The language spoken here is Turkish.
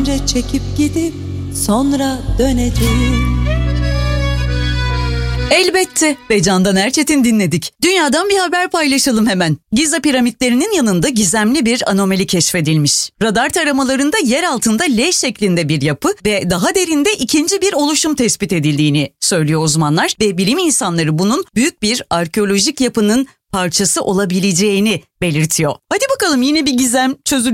önce çekip gidip sonra döneceğim. Elbette ve Candan Erçetin dinledik. Dünyadan bir haber paylaşalım hemen. Giza piramitlerinin yanında gizemli bir anomali keşfedilmiş. Radar taramalarında yer altında L şeklinde bir yapı ve daha derinde ikinci bir oluşum tespit edildiğini söylüyor uzmanlar ve bilim insanları bunun büyük bir arkeolojik yapının parçası olabileceğini belirtiyor. Hadi bakalım yine bir gizem çözülüyor.